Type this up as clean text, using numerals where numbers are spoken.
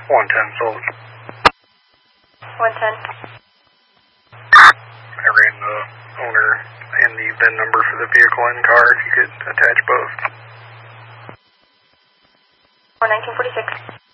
110 sold. 110. I ran the owner and the VIN number for the vehicle and car, if you could attach both. 1946.